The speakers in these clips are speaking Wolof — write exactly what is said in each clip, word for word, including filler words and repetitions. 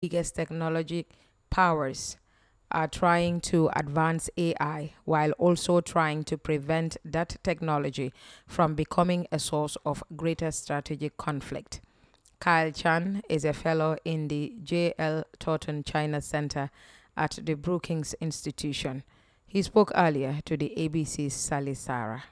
biggest technology powers are trying to advance A I while also trying to prevent that technology from becoming a source of greater strategic conflict. Kyle Chan is a fellow in the J L Thornton China Center at the Brookings Institution. He spoke earlier to the A B C's Sally Sarah.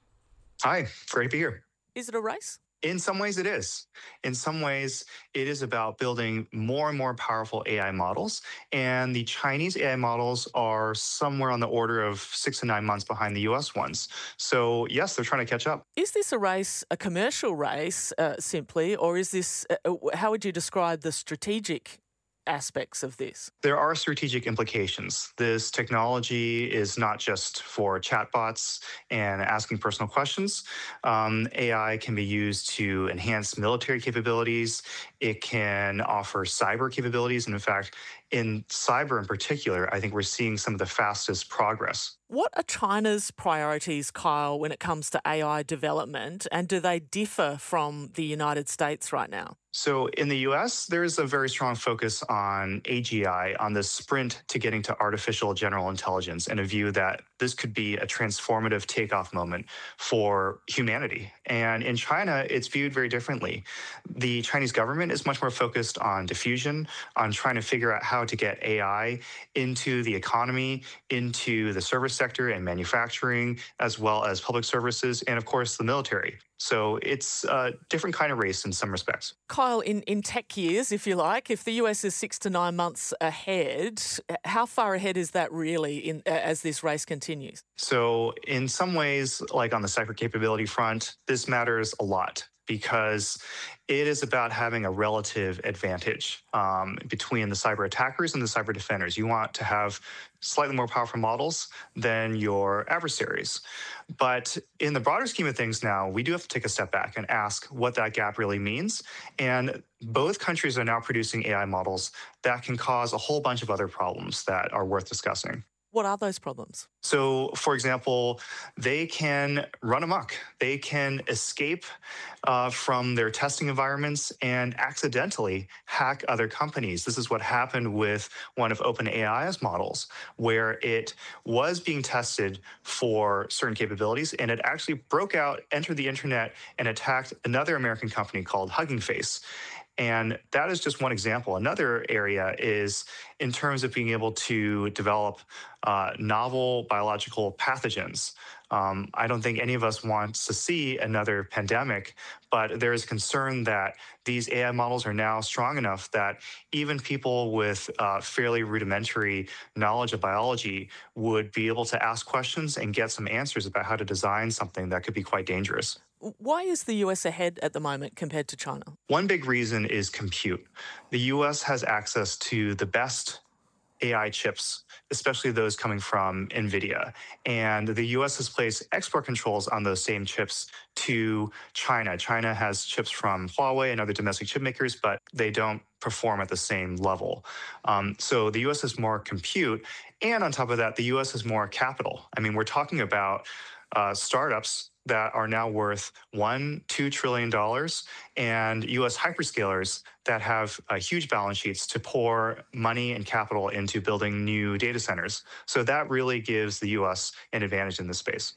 Hi, great to be here. Is it a race? In some ways, it is. In some ways, it is about building more and more powerful A I models. And the Chinese A I models are somewhere on the order of six to nine months behind the U S ones. So, yes, they're trying to catch up. Is this a race, a commercial race, uh, simply, or is this, uh, how would you describe the strategic aspects of this? There are strategic implications. This technology is not just for chatbots and asking personal questions. Um, A I can be used to enhance military capabilities. It can offer cyber capabilities. And in fact, in cyber in particular, I think we're seeing some of the fastest progress. What are China's priorities, Kyle, when it comes to A I development, and do they differ from the United States right now? So in the U S, there is a very strong focus on A G I, on the sprint to getting to artificial general intelligence, and a view that this could be a transformative takeoff moment for humanity. And in China, it's viewed very differently. The Chinese government is much more focused on diffusion, on trying to figure out how to get A I into the economy, into the service sector and manufacturing, as well as public services, and of course, the military. So it's a different kind of race in some respects. Kyle, in, in tech years, if you like, if the U S is six to nine months ahead, how far ahead is that really in, as this race continues? So in some ways, like on the cyber capability front, this matters a lot because it is about having a relative advantage um, between the cyber attackers and the cyber defenders. You want to have slightly more powerful models than your adversaries. But in the broader scheme of things now, we do have to take a step back and ask what that gap really means. And both countries are now producing A I models that can cause a whole bunch of other problems that are worth discussing. What are those problems? So, for example, they can run amok. They can escape uh, from their testing environments and accidentally hack other companies. This is what happened with one of OpenAI's models, where it was being tested for certain capabilities, and it actually broke out, entered the internet, and attacked another American company called Hugging Face. And that is just one example. Another area is in terms of being able to develop uh, novel biological pathogens. Um, I don't think any of us wants to see another pandemic, but there is concern that these A I models are now strong enough that even people with uh, fairly rudimentary knowledge of biology would be able to ask questions and get some answers about how to design something that could be quite dangerous. Why is the U S ahead at the moment compared to China? One big reason is compute. The U S has access to the best A I chips, especially those coming from NVIDIA. And the U S has placed export controls on those same chips to China. China has chips from Huawei and other domestic chip makers, but they don't perform at the same level. Um, so the U S has more compute. And on top of that, the U S has more capital. I mean, we're talking about uh, startups that are now worth one, two trillion dollars, and U S hyperscalers that have uh, huge balance sheets to pour money and capital into building new data centers. So that really gives the U S an advantage in this space.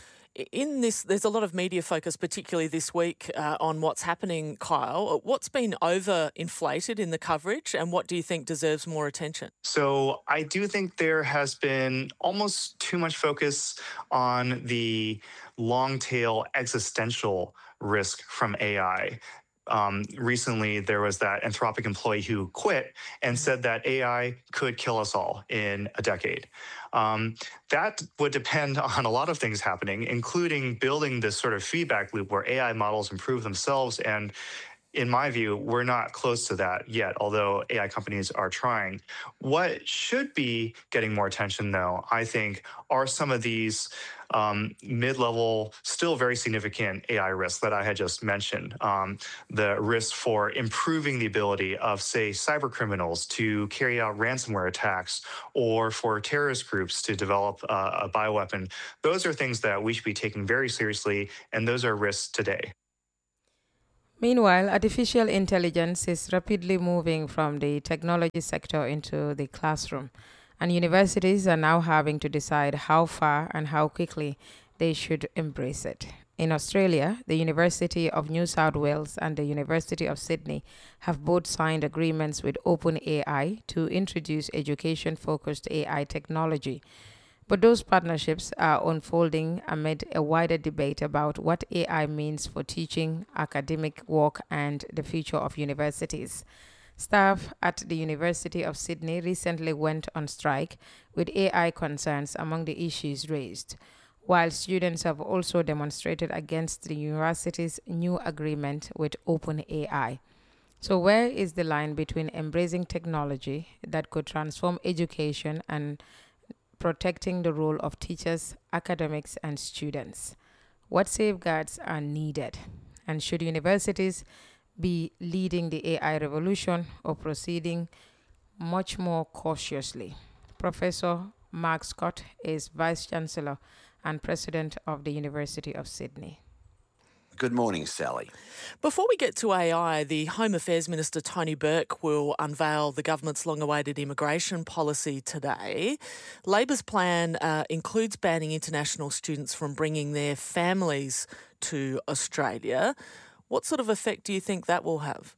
In this, there's a lot of media focus, particularly this week, uh, on what's happening, Kyle. What's been overinflated in the coverage, and what do you think deserves more attention? So I do think there has been almost too much focus on the long tail existential risk from A I. Um, recently, there was that Anthropic employee who quit and said that A I could kill us all in a decade. Um, that would depend on a lot of things happening, including building this sort of feedback loop where A I models improve themselves. And in my view, we're not close to that yet, although A I companies are trying. What should be getting more attention, though, I think, are some of these um, mid-level, still very significant A I risks that I had just mentioned. Um, the risk for improving the ability of, say, cyber criminals to carry out ransomware attacks, or for terrorist groups to develop uh, a bioweapon. Those are things that we should be taking very seriously, and those are risks today. Meanwhile, artificial intelligence is rapidly moving from the technology sector into the classroom, and universities are now having to decide how far and how quickly they should embrace it. In Australia, the University of New South Wales and the University of Sydney have both signed agreements with OpenAI to introduce education focused A I technology. But those partnerships are unfolding amid a wider debate about what A I means for teaching, academic work, and the future of universities. Staff at the University of Sydney recently went on strike with A I concerns among the issues raised, while students have also demonstrated against the university's new agreement with OpenAI. So, where is the line between embracing technology that could transform education and protecting the role of teachers, academics, and students? What safeguards are needed? And should universities be leading the A I revolution or proceeding much more cautiously? Professor Mark Scott is Vice Chancellor and President of the University of Sydney. Good morning, Sally. Before we get to A I, the Home Affairs Minister Tony Burke will unveil the government's long-awaited immigration policy today. Labor's plan uh, includes banning international students from bringing their families to Australia. What sort of effect do you think that will have?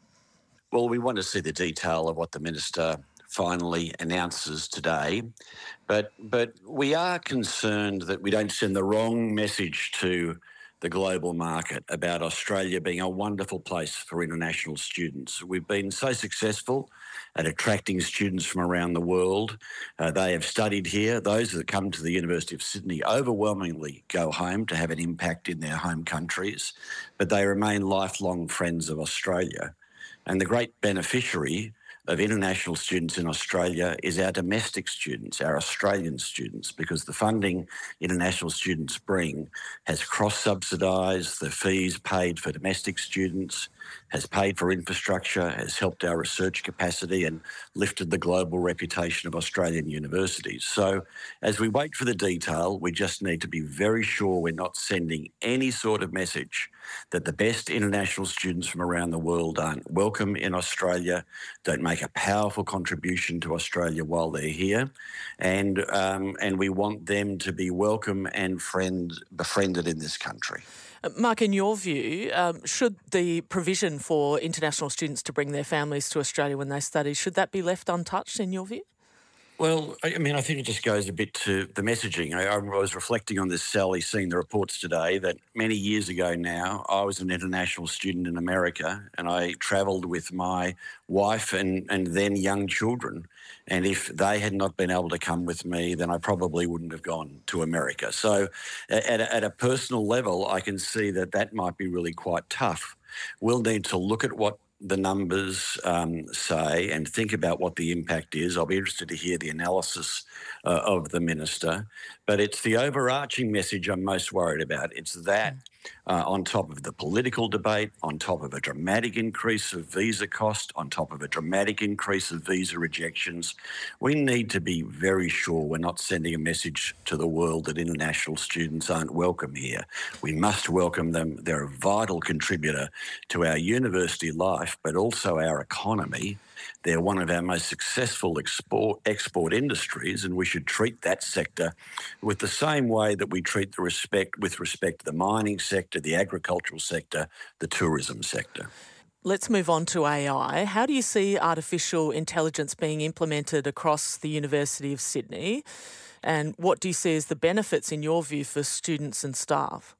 Well, we want to see the detail of what the Minister finally announces today, but but we are concerned that we don't send the wrong message to the global market about Australia being a wonderful place for international students. We've been so successful at attracting students from around the world. Uh, they have studied here. Those that come to the University of Sydney overwhelmingly go home to have an impact in their home countries, but they remain lifelong friends of Australia. And the great beneficiary of international students in Australia is our domestic students, our Australian students, because the funding international students bring has cross-subsidised the fees paid for domestic students, has paid for infrastructure, has helped our research capacity and lifted the global reputation of Australian universities. So as we wait for the detail, we just need to be very sure we're not sending any sort of message that the best international students from around the world aren't welcome in Australia, don't make a powerful contribution to Australia while they're here, and um, and we want them to be welcome and friend befriended in this country. Uh, Mark, in your view, um, should the provision for international students to bring their families to Australia when they study, should that be left untouched in your view? Well, I mean, I think it just goes a bit to the messaging. I, I was reflecting on this, Sally, seeing the reports today that many years ago now, I was an international student in America and I travelled with my wife and, and then young children. And if they had not been able to come with me, then I probably wouldn't have gone to America. So at a, at a personal level, I can see that that might be really quite tough. We'll need to look at what the numbers um, say and think about what the impact is. I'll be interested to hear the analysis uh, of the minister, but it's the overarching message I'm most worried about. It's that uh, on top of the political debate, on top of a dramatic increase of visa cost, on top of a dramatic increase of visa rejections, we need to be very sure we're not sending a message to the world that international students aren't welcome here. We must welcome them. They're a vital contributor to our university life, but also our economy. They're one of our most successful export export industries, and we should treat that sector with the same way that we treat the respect with respect to the mining sector, the agricultural sector, the tourism sector. Let's move on to A I. How do you see artificial intelligence being implemented across the University of Sydney? And what do you see as the benefits, in your view, for students and staff?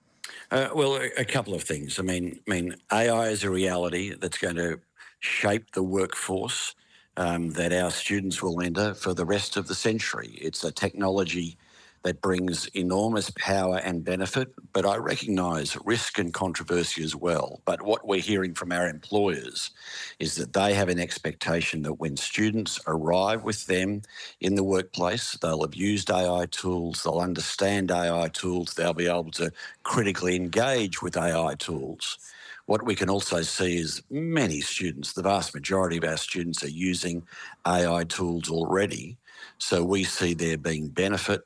Uh, well, a, a couple of things. I mean, I mean, A I is a reality that's going to shape the workforce um, that our students will enter for the rest of the century. It's a technology that brings enormous power and benefit, but I recognise risk and controversy as well. But what we're hearing from our employers is that they have an expectation that when students arrive with them in the workplace, they'll have used A I tools, they'll understand A I tools, they'll be able to critically engage with A I tools. What we can also see is many students, the vast majority of our students are using A I tools already. So we see there being benefit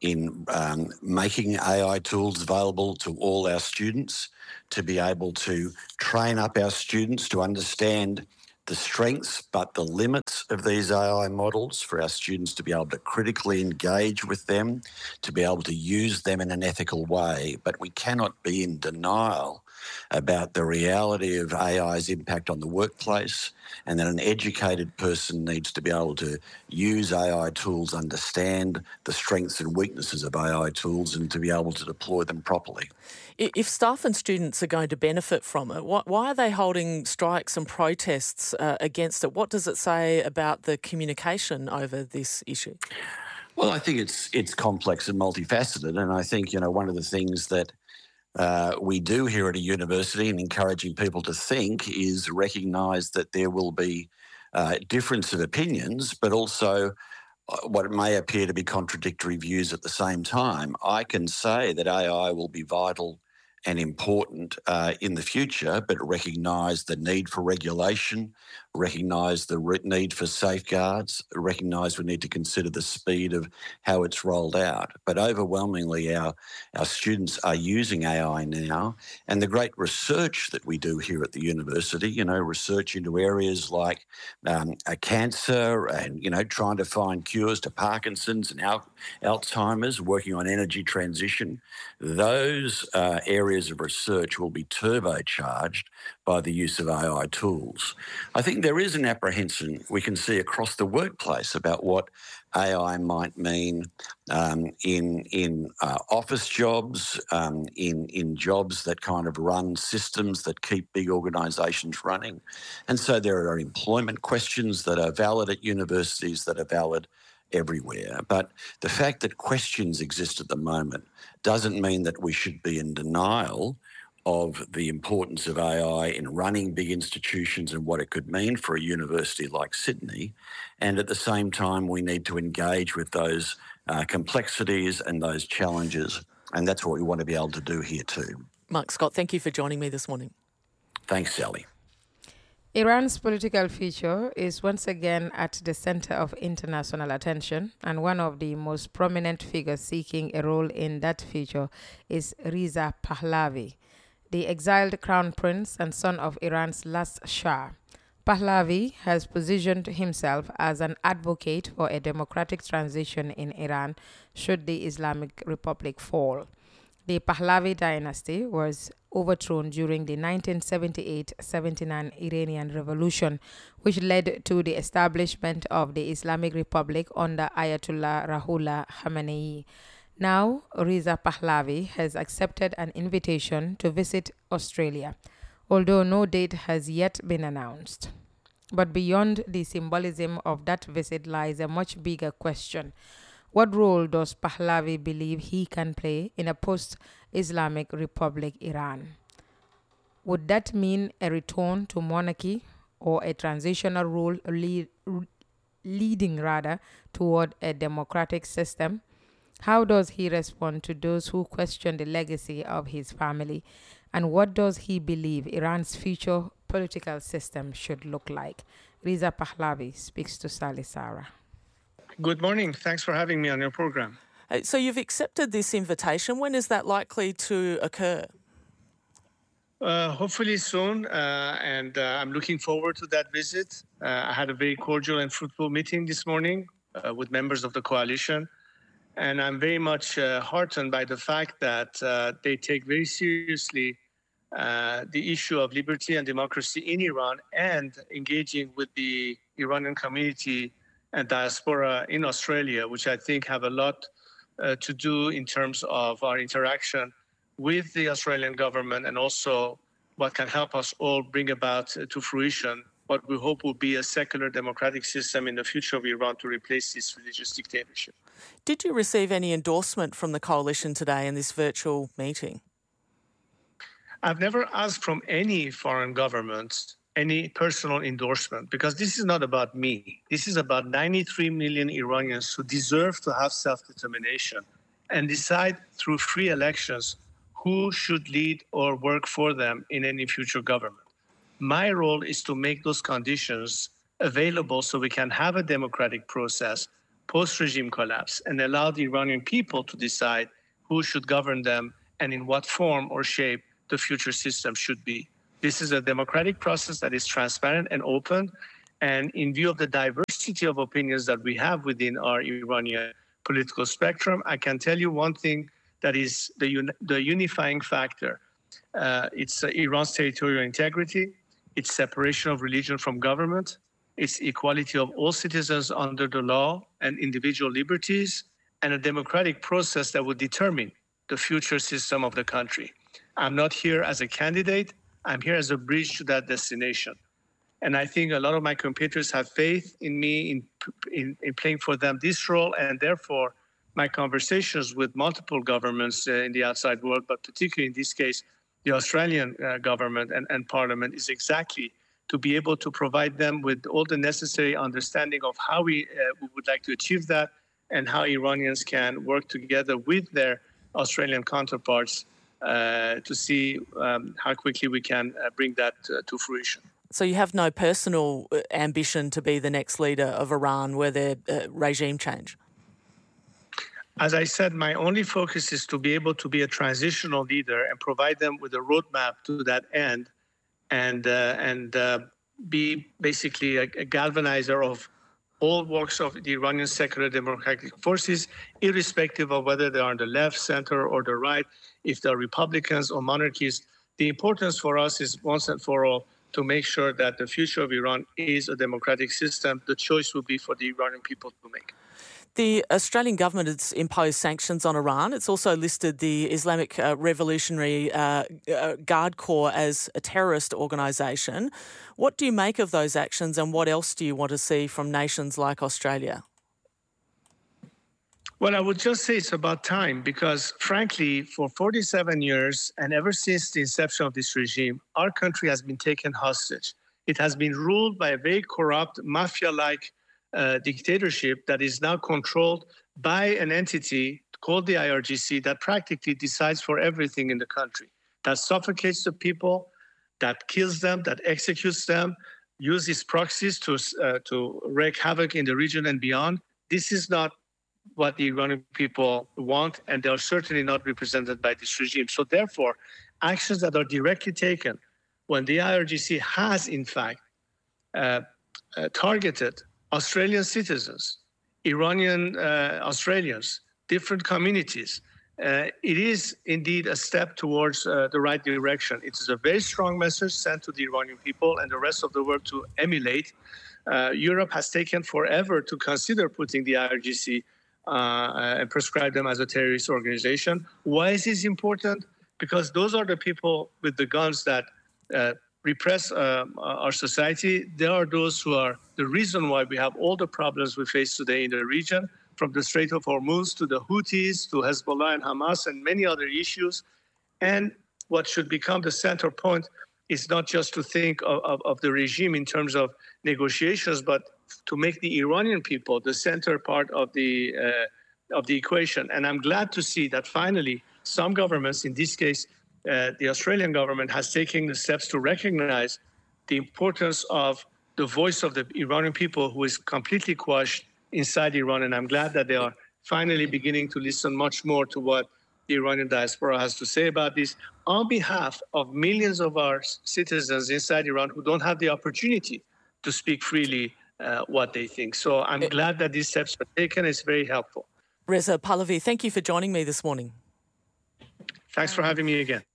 in um, making A I tools available to all our students, to be able to train up our students to understand the strengths but the limits of these A I models, for our students to be able to critically engage with them, to be able to use them in an ethical way. But we cannot be in denial about the reality of A I's impact on the workplace, and that an educated person needs to be able to use A I tools, understand the strengths and weaknesses of A I tools, and to be able to deploy them properly. If staff and students are going to benefit from it, why are they holding strikes and protests uh, against it? What does it say about the communication over this issue? Well, I think it's it's complex and multifaceted, and I think, you know, one of the things that uh, we do here at a university, and encouraging people to think, is recognise that there will be uh, difference of opinions, but also what may appear to be contradictory views at the same time. I can say that A I will be vital and important uh, in the future, but recognise the need for regulation, recognise the re- need for safeguards, recognise we need to consider the speed of how it's rolled out. But overwhelmingly, our, our students are using A I now, and the great research that we do here at the university, you know, research into areas like um, uh, cancer and, you know, trying to find cures to Parkinson's and Al- Alzheimer's, working on energy transition, those uh, areas of research will be turbocharged by the use of A I tools. I think there is an apprehension we can see across the workplace about what A I might mean um, in in uh, office jobs, um, in in jobs that kind of run systems that keep big organisations running. And so there are employment questions that are valid at universities, that are valid everywhere. But the fact that questions exist at the moment doesn't mean that we should be in denial of the importance of A I in running big institutions and what it could mean for a university like Sydney. And at the same time, we need to engage with those uh, complexities and those challenges. And that's what we want to be able to do here too. Mark Scott, thank you for joining me this morning. Thanks, Sally. Iran's political future is once again at the center of international attention, and one of the most prominent figures seeking a role in that future is Reza Pahlavi, the exiled crown prince and son of Iran's last Shah. Pahlavi has positioned himself as an advocate for a democratic transition in Iran should the Islamic Republic fall. The Pahlavi dynasty was overthrown during the nineteen seventy-eight seventy-nine Iranian Revolution, which led to the establishment of the Islamic Republic under Ayatollah Ruhollah Khamenei. Now, Reza Pahlavi has accepted an invitation to visit Australia, although no date has yet been announced. But beyond the symbolism of that visit lies a much bigger question. What role does Pahlavi believe he can play in a post-Islamic Republic Iran? Would that mean a return to monarchy or a transitional role lead, leading rather toward a democratic system? How does he respond to those who question the legacy of his family? And what does he believe Iran's future political system should look like? Reza Pahlavi speaks to Sally Sarah. Good morning. Thanks for having me on your program. Uh, So you've accepted this invitation. When is that likely to occur? Uh, hopefully soon, uh, and uh, I'm looking forward to that visit. Uh, I had a very cordial and fruitful meeting this morning uh, with members of the coalition, and I'm very much uh, heartened by the fact that uh, they take very seriously uh, the issue of liberty and democracy in Iran, and engaging with the Iranian community and diaspora in Australia, which I think have a lot uh, to do in terms of our interaction with the Australian government, and also what can help us all bring about uh, to fruition what we hope will be a secular democratic system in the future of Iran to replace this religious dictatorship. Did you receive any endorsement from the coalition today in this virtual meeting? I've never asked from any foreign government any personal endorsement, because this is not about me. This is about ninety-three million Iranians who deserve to have self-determination and decide through free elections who should lead or work for them in any future government. My role is to make those conditions available so we can have a democratic process post-regime collapse and allow the Iranian people to decide who should govern them and in what form or shape the future system should be. This is a democratic process that is transparent and open. And in view of the diversity of opinions that we have within our Iranian political spectrum, I can tell you one thing that is the, un- the unifying factor. Uh, it's uh, Iran's territorial integrity, its separation of religion from government, its equality of all citizens under the law and individual liberties, and a democratic process that would determine the future system of the country. I'm not here as a candidate. I'm here as a bridge to that destination. And I think a lot of my compatriots have faith in me in, in, in playing for them this role, and therefore my conversations with multiple governments uh, in the outside world, but particularly in this case, the Australian uh, government and, and parliament, is exactly to be able to provide them with all the necessary understanding of how we, uh, we would like to achieve that and how Iranians can work together with their Australian counterparts uh, to see um, how quickly we can uh, bring that uh, to fruition. So you have no personal ambition to be the next leader of Iran were there uh, regime change? As I said, my only focus is to be able to be a transitional leader and provide them with a roadmap to that end, and uh, and uh, be basically a, a galvanizer of all walks of the Iranian secular democratic forces, irrespective of whether they are on the left, center, or the right, if they're Republicans or monarchies. The importance for us is once and for all to make sure that the future of Iran is a democratic system. The choice will be for the Iranian people to make. The Australian government has imposed sanctions on Iran. It's also listed the Islamic uh, Revolutionary uh, uh, Guard Corps as a terrorist organisation. What do you make of those actions, and what else do you want to see from nations like Australia? Well, I would just say it's about time because, frankly, for forty-seven years and ever since the inception of this regime, our country has been taken hostage. It has been ruled by a very corrupt, mafia-like uh, dictatorship that is now controlled by an entity called the I R G C that practically decides for everything in the country, that suffocates the people, that kills them, that executes them, uses proxies to, uh, to wreak havoc in the region and beyond. This is not what the Iranian people want, and they are certainly not represented by this regime. So therefore, actions that are directly taken when the I R G C has, in fact, uh, uh, targeted Australian citizens, Iranian uh, Australians, different communities, uh, it is indeed a step towards uh, the right direction. It is a very strong message sent to the Iranian people and the rest of the world to emulate. Uh, Europe has taken forever to consider putting the I R G C Uh, and prescribe them as a terrorist organization. Why is this important? Because those are the people with the guns that uh, repress uh, our society. They are those who are the reason why we have all the problems we face today in the region, from the Strait of Hormuz to the Houthis to Hezbollah and Hamas and many other issues. And what should become the center point is not just to think of, of, of the regime in terms of negotiations, but to make the Iranian people the center part of the uh, of the equation. And I'm glad to see that finally some governments, in this case, uh, the Australian government, has taken the steps to recognize the importance of the voice of the Iranian people, who is completely quashed inside Iran. And I'm glad that they are finally beginning to listen much more to what the Iranian diaspora has to say about this on behalf of millions of our citizens inside Iran who don't have the opportunity to speak freely Uh, what they think. So I'm glad that these steps are taken. It's very helpful. Reza Pahlavi, thank you for joining me this morning. Thanks for having me again.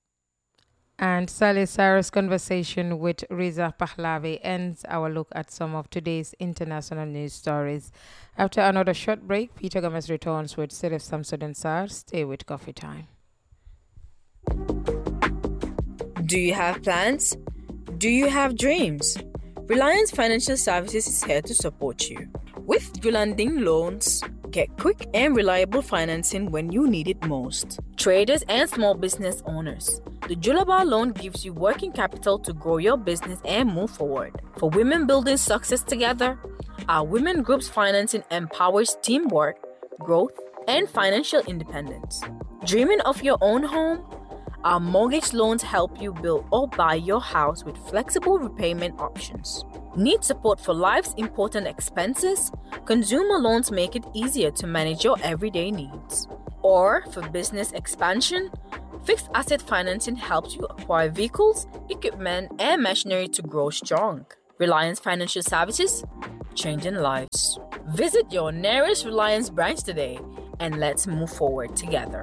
And Saleh Sarah's conversation with Reza Pahlavi ends our look at some of today's international news stories. After another short break, Peter Gomez returns with Sirif Samsudin Sar. Stay with Coffee Time. Do you have plans? Do you have dreams? Reliance Financial Services is here to support you. With Gulanding Loans, get quick and reliable financing when you need it most. Traders and small business owners, the Julaba loan gives you working capital to grow your business and move forward. For women building success together, our women group's financing empowers teamwork, growth, and financial independence. Dreaming of your own home? Our mortgage loans help you build or buy your house with flexible repayment options. Need support for life's important expenses? Consumer loans make it easier to manage your everyday needs. Or for business expansion? Fixed asset financing helps you acquire vehicles, equipment, and machinery to grow strong. Reliance Financial Services, changing lives. Visit your nearest Reliance branch today and let's move forward together.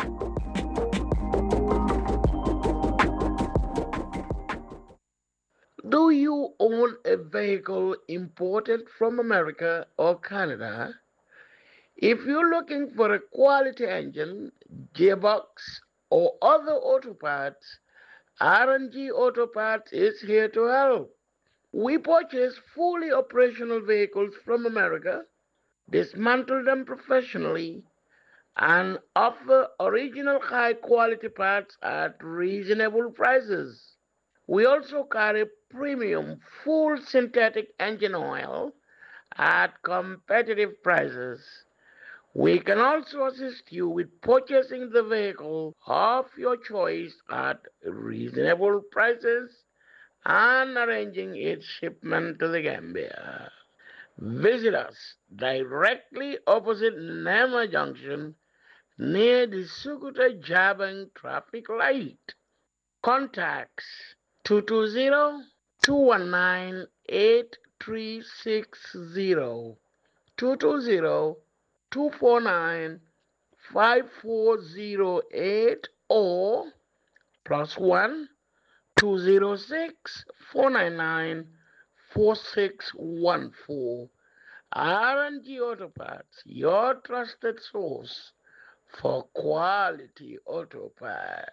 Do you own a vehicle imported from America or Canada? If you're looking for a quality engine, gearbox, or other auto parts, R and G Auto Parts is here to help. We purchase fully operational vehicles from America, dismantle them professionally, and offer original high-quality parts at reasonable prices. We also carry premium full synthetic engine oil at competitive prices. We can also assist you with purchasing the vehicle of your choice at reasonable prices and arranging its shipment to the Gambia. Visit us directly opposite Nema Junction near the Sukuta Jabang traffic light. Contacts two two zero, two one nine, eight three six zero, two two zero, two four nine, five four zero eight or plus one, two zero six, four nine nine, four six one four. R and G Auto Parts, your trusted source for quality auto parts.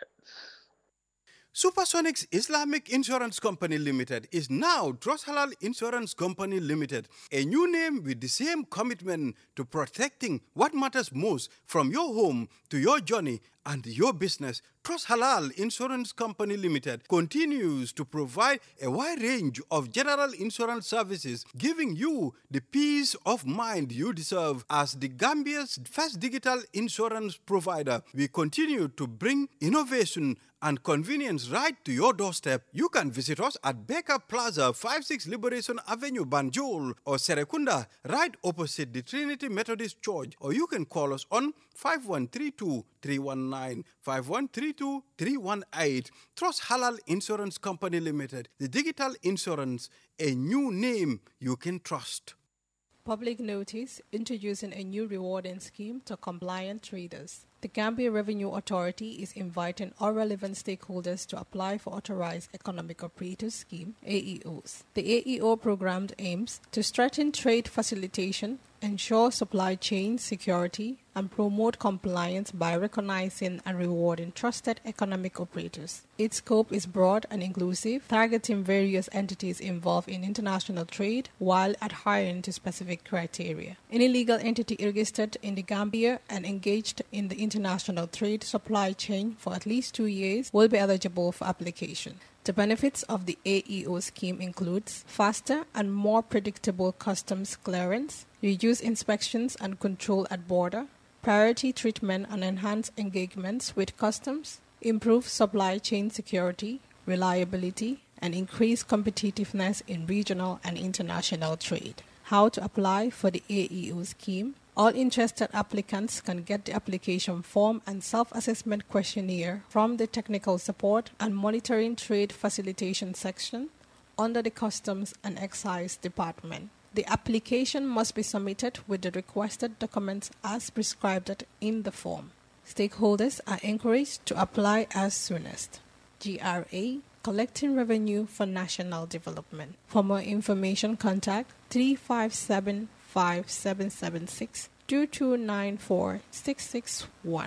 Supersonics Islamic Insurance Company Limited is now Trust Halal Insurance Company Limited, a new name with the same commitment to protecting what matters most from your home to your journey and your business. Trust Halal Insurance Company Limited continues to provide a wide range of general insurance services, giving you the peace of mind you deserve. As the Gambia's first digital insurance provider, we continue to bring innovation and convenience right to your doorstep. You can visit us at Baker Plaza, five six Liberation Avenue, Banjul, or Serekunda, right opposite the Trinity Methodist Church, or you can call us on five one three two, three one nine, five one three two, three one eight. Trust Halal Insurance Company Limited, the digital insurance, a new name you can trust. Public notice introducing a new rewarding scheme to compliant traders. The Gambia Revenue Authority is inviting all relevant stakeholders to apply for Authorized Economic Operators Scheme, A E Os. The A E O program aims to strengthen trade facilitation, ensure supply chain security, and promote compliance by recognizing and rewarding trusted economic operators. Its scope is broad and inclusive, targeting various entities involved in international trade while adhering to specific criteria. Any legal entity registered in the Gambia and engaged in the international trade supply chain for at least two years will be eligible for application. The benefits of the A E O scheme includes faster and more predictable customs clearance, reduced inspections and control at border, priority treatment and enhanced engagements with customs, improved supply chain security, reliability, and increased competitiveness in regional and international trade. How to apply for the A E O scheme? All interested applicants can get the application form and self-assessment questionnaire from the Technical Support and Monitoring Trade Facilitation section under the Customs and Excise Department. The application must be submitted with the requested documents as prescribed in the form. Stakeholders are encouraged to apply as soonest. G R A, Collecting Revenue for National Development. For more information, contact three five seven, five seven seven six, two two nine four, six six one.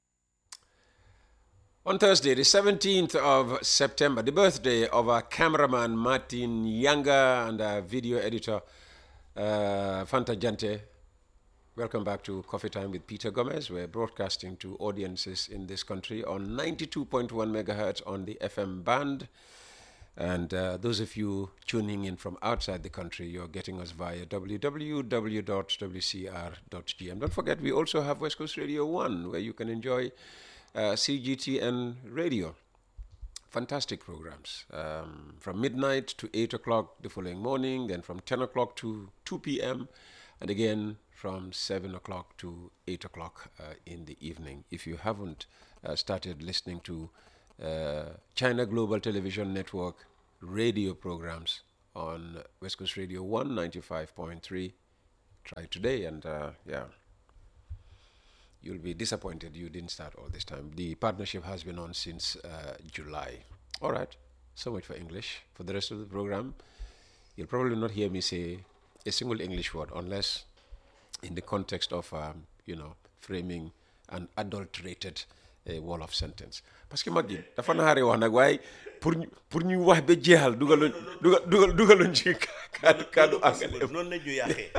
On Thursday, the seventeenth of September, the birthday of our cameraman Martin Yanga and our video editor uh, Fanta Jante. Welcome back to Coffee Time with Peter Gomez. We're broadcasting to audiences in this country on ninety-two point one megahertz on the F M band. And uh, those of you tuning in from outside the country, you're getting us via w w w dot w c r dot g m. Don't forget, we also have West Coast Radio one, where you can enjoy uh, C G T N radio. fantastic programs. Um, from midnight to eight o'clock the following morning, then from ten o'clock to two p.m., and again from seven o'clock to eight o'clock uh, in the evening. If you haven't uh, started listening to uh, China Global Television Network radio programs on West Coast Radio one ninety-five point three, try today, and uh, yeah, you'll be disappointed you didn't start all this time. The partnership has been on since uh, July. All right, so much for English. For the rest of the program, you'll probably not hear me say a single English word unless in the context of, um, you know, framing an adulterated uh, Wolof sentence. Parce que mag yi dafa naxare wax nag waaye pour ñu pour ñu wax ba jeexal dugaloon dugal dugaloon ci kaddu kaddu anglais. noonu la ñu yaaxee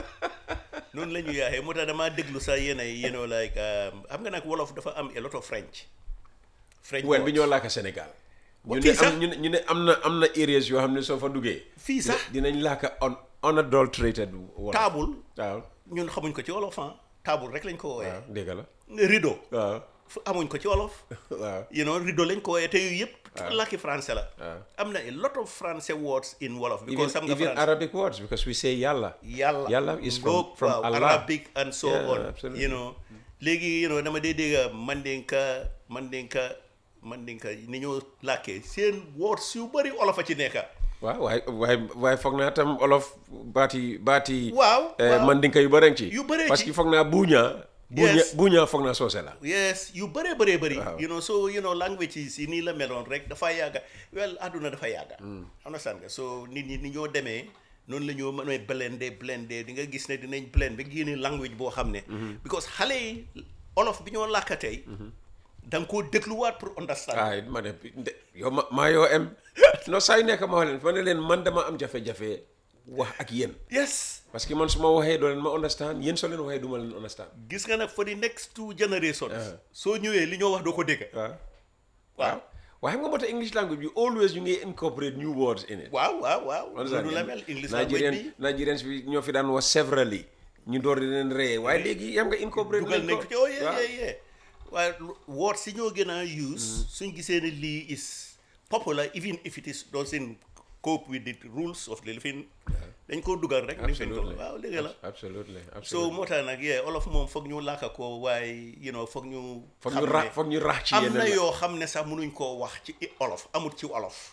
noonu la ñu yaaxee moo tax damaa déglu sax yéen ay you know like xam nga nag Wolof dafa am a lot of French. French ween bi ñoo laaka Sénégal. ñu ne am ñu ne ñu ne am na am na areas yoo xam ne soo fa duggee. fii sax dinañ laaka on unadulterated Wolof. taabul. waaw ñun xamuñ ko ci Wolof ah taabul rek lañ ko wooyee. waaw dégg la. rideau. waaw amuñ ko ci Wolof. waaw you know rideau lañ ko wooyee te yooyu yëpp. làkki français la. waaw am na a lot of français words in Wolof. because even, even Arabic words because we say yàlla. yàlla yàlla is from Go, from wow, Allah. Arabic and so yeah, on. Absolutely. You know léegi you know dama dee dégg Mandinka Mandinka Mandinka ni ñoo làkkee seen words yu bëri Wolof a ci nekka. waaw waaye waaye waaye foog naa tam olof baati baati. waaw waaw mandinka yu bëri ci. yu bëree ci parce que foog naa buuña. buuña buuña foog naa soose la. yes yu bëree bëree bëri. waaw you know so you know language yi si nii la meloon rek dafa yàgga well àdduna dafa yàgga. understand nga so nit ñi ni ñoo demee noonu la ñoo mën a blendé blendé di nga gis ne dinañ blend ba génne language boo xam ne. because xale yi olof bi ñoo làkka tey. da nga koo dégluwaat pour understand. ah ma ne yow ma maa yoo em non saa yu nekk ma wax leen fa ne leen man dama am jafe-jafe wax ak yéen. yes. parce que man su ma waxee doo leen ma understand yéen soo leen waxee du ma leen understand. gis nga nag for the next two generations. soo ñëwee li ñoo wax doo ko dégg. waaw waaw. waaye xam nga moo tax English language bi always you ngi incorporate new words in it. waaw waaw waaw. loolu la mel English language bi Nigerians bi ñoo fi daan wax severally ñu door di leen ree waaye léegi yam nga incorporate. dugal nañ ko ci oh yeah yeah yeah. waaye words si ñoo gën a use. suñ gisee ne lii is popular even if it is doesn't cope with the rules of the living. dañ koo dugal rek. absolutely waaw dëgg la. absolutely so moo tax nag yee olof moom foog ñu làkka ko waaye you know foog ñu. foog ñu rax foog ñu rax ci yeneen am na yoo xam ne sax mënuñ koo wax ci olof amut ci olof.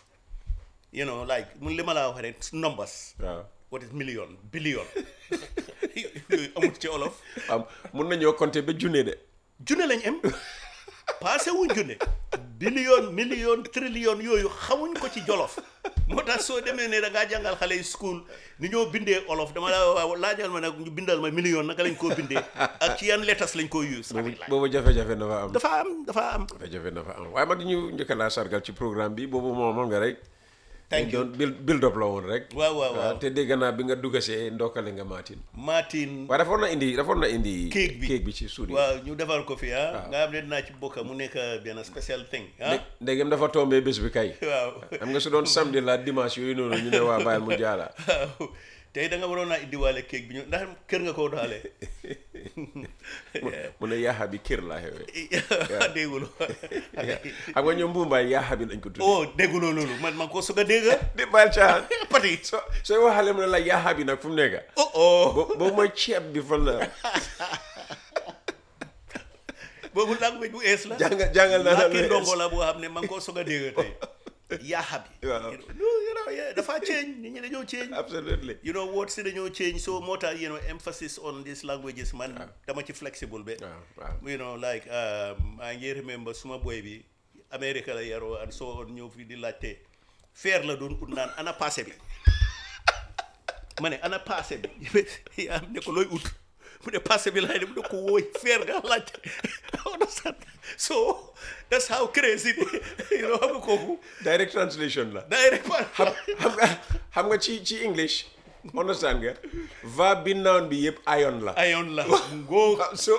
you know like mun li ma laa wax rek numbers. waaw what is million billion. yooyu amut ci olof. am mun nañoo compter ba junne de. junne lañ am passé wuñ junne billion million trillion yooyu xamuñ ko ci jolof moo tax soo demee ne da ngaa jàngal xale yi school ni ñoo bindee olof dama la laajal ma nag ñu bindal ma million naka lañ koo bindee ak ci yan letters lañ koo use. boobu jafe-jafe dafa am. dafa am dafa am. jafe-jafe dafa am waaye mag ñu njëkk laa sargal ci programme bi boobu moom moom nga rek. thank you build build up la woon rek. waaw waaw waaw te dégg naa bi nga duggasee ndokkale nga Martin. Martin. waaye dafoon na indi dafoon na indi. kéeg bi kéeg bi ci studio. waaw ñu defar ko fi ah. nga xam ne dinaa ci bokk mu nekk benn special thing ah. ndegem dafa tombé bés bi kay. waaw xam nga su doon samedi la dimanche yooyu noonu ñu ne waa bàyyil mu jaala. waaw tey da nga waroon naa indiwaale kéeg bi ñu ndax kër nga koo doxalee. mu ne yaaxa bi kër laa xewee. waaw dégguloo. xam nga ñoom Mbuumbaay yaaxa bi lañ ko tuddee. oh dégguloo loolu man man ko soog a dégg. di baal caa. pati so sooy waxaale mu ne la yaaxa bi nag fu mu nekk. oh oh. boobu mooy ceeb bi fan la. boobu language bu ees la. jàngal jàngal naa la lu ees ndongo la boo xam ne man koo soog a dégg tey. yaaxa bi. waaw you know yeah dafa change nit ñi dañoo change. absolutely. you know words si dañoo change so moo tax you know emphasis on these languages man dama ci flexible be. waaw waaw you know like maa ngi remember suma boy bi America la yaroo and so on ñëw fi di laajte feer la doon ut naan ana passé bi ma ne ana passé bi yaa ne ko looy ut mu ne passé bi laay ne mu ne ko wooy feer nga laajte understand so that's how crazy you know xam nga kooku direct translation la. direct xam xam nga xam nga ci ci English understand nga verb bi noun bi yëpp ion la. ion la ngoo so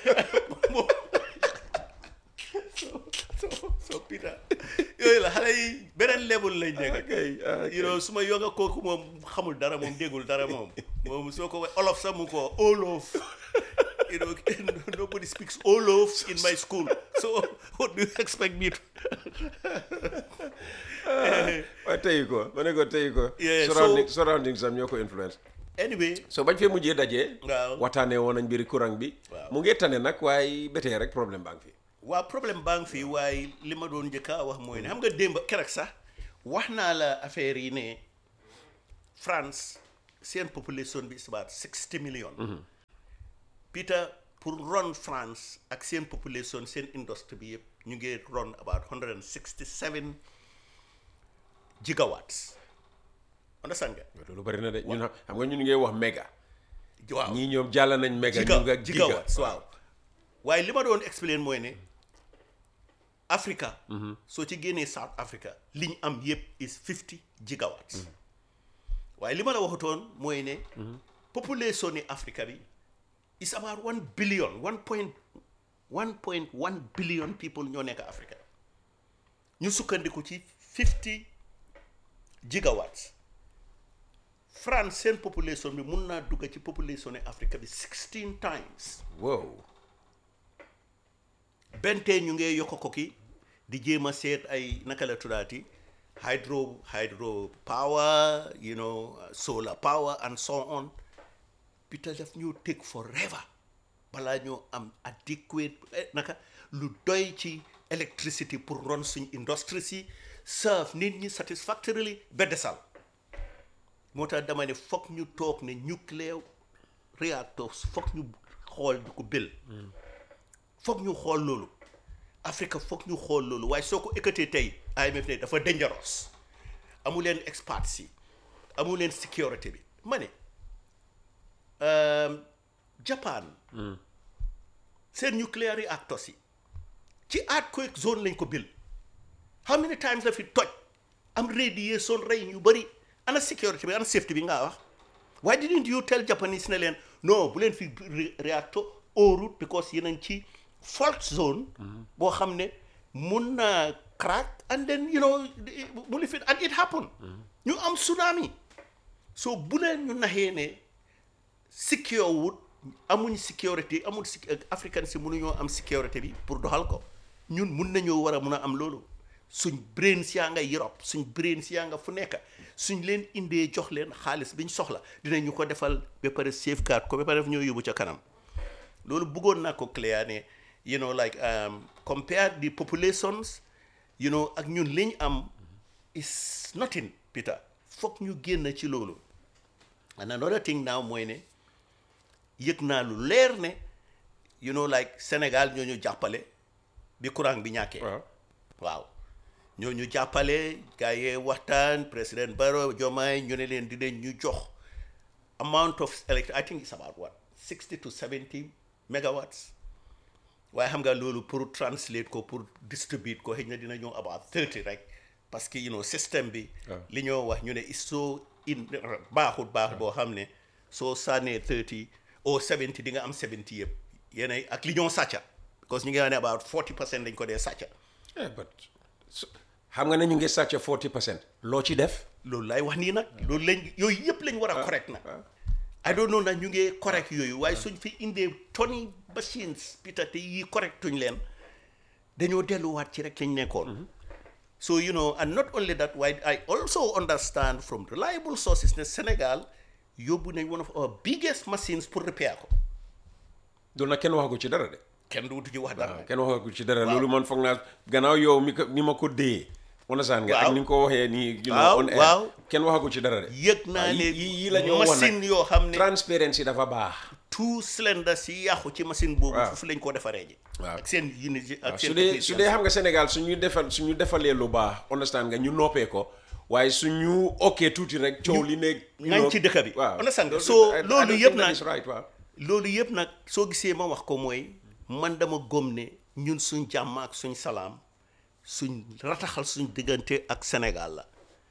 so so Peter yooyu la xale yi beneen level lañ nekk. you know su ma yonga kooku moom xamul dara moom déggul dara moom moom soo ko olof sax mu ko olof You know, nobody speaks Olof in my school. So what do you expect me to? What tell you go? When I go tell you go. Yeah, surrounding, so- surroundings am ñoko influence. Anyway, So bañ fi mujjé dajé Waaw. watané won nañ mbiri courant bi. Waaw. Mu ngi tané nak way bété rek problème bang fi. waa problème baa ngi fii waaye li ma doon njëkk a wax mooy ne xam nga démb keroog sax wax naa la affaire yi ne France seen population bi is about sixty millions. Peter pour run France ak seen population seen industrie bi yëpp ñu ngi run about one hundred sixty-seven gigawatts. Understand nga? Loolu bari na de ñun xam nga ñun ngi wax méga. waaw Ñi ñoom jàll nañ méga giga ñu nga giga. gigawatts waaw waaye li ma doon explain mooy ne Africa soo ci génnee South Africa li ñu am yëpp is fifty gigawatts waaye li ma la waxutoon mooy ne population ni Africa bi is about one billion one point one point one billion people ñoo nekk Africa ñu sukkandiku ci fifty gigawatts France seen population bi mun naa dugg ci population ni Africa bi sixteen times Wow. benn tey ñu ngee yokk ko ki di jéem a seet ay naka la tuddaati hydro hydro power you know solar power and so on Peter daf ñu take forever balaa ñoo am adequate eh, naka lu doy ci electricity pour run suñ industrie si serve nit ñi satisfactorily ba desal moo tax dama ne foog ñu toog ne nuclear reactors foog ñu xool di ko bil foog ñu xool loolu Afrique foog ñu xool loolu waaye soo ko écouté tey I M F ne dafa dangerous amu leen experts yi amu leen sécurité bi ma ne Japan seen nuclear reactors yi ci earthquake zone lañ ko bil how many times la fi toj am radiation rey ñu bëri ana sécurité bi ana safety bi nga wax why didn't you tell Japanese ne leen non bu leen fi reactor au route because yéen ci fault zone boo xam ne mun na crack and then you know bu li fi and it happen ñu am tsunami so bu leen ñu naxee ne secure wut amuñ sécurité amuñ africain si mënuñoo am sécurité bi pour doxal ko ñun mun nañoo war a mun a am loolu suñ brain si yaa nga Europe suñ brain si yaa nga fu nekk suñ leen indee jox leen xaalis biñ soxla dinañu ko defal ba pare safeguard ko ba pare daf ñoo yóbbu ca kanam loolu bëggoon naa ko clear ne you know like um, compare the populations you know ak ñun liñ am is nothing Peter foog ñu génn ci loolu and another thing now mooy ne yëg naa lu leer ne you know like Sénégal ñoo ñu jàppale bi courant bi ñàkkee waaw ñoo ñu jàppale gars yi waxtaan président Barrow Diomaye ñu ne leen di leen ñu jox amount of electricity I think it's about what sixty to seventy megawatts waaye xam nga loolu pour translate ko pour distribute ko xëy na dina ñëw about thirty rek parce que you know système bi li ñoo wax ñu ne is so in baaxut baax boo xam ne soo sànnee thirty or seventy di nga am seventy yëpp yéenay ak li ñoo sàcca because ñu ngi wax ne about forty percent dañ ko dee sàcca but xam nga ne ñu ngi sàcca forty percent loo ci def loolu lay wax nii nag loolu lañ yooyu yëpp lañ war a correct nag I don't know nag ñu ngi correct yooyu waaye suñ fi indee toni machines Peter te yi correct tuñ leen dañoo delluwaat ci rek lañ nekkoon so you know and not only that why I also understand from reliable sources ne Sénégal yóbbu nañ one of our biggest machines pour repair ko doon na kenn waxagu ci dara de kenn du ci wax dara kenn waxagu ci dara loolu man foog naa gannaaw yow mi ko ni ma ko dee understand nga ak ni nga ko waxee nii you know on air kenn waxagu ci dara de yëg naa ne yi la ñoo wax machine yoo xam ne transparency dafa baax two cylinders yi yàqu ci machine boobu foofu lañ ko defaree ji ak seen unité ak seen su dee su dee xam nga Sénégal suñu defal suñu defalee lu baax understand nga ñu noppee ko waaye suñu okkee tuuti rek coow li ne ngañ ci dëkk bi understand nga so loolu yëpp nag loolu yëpp nag soo gisee ma wax ko mooy man dama gëm ne ñun suñ jàmm ak suñ salaam suñ rataxal suñ diggante ak Sénégal la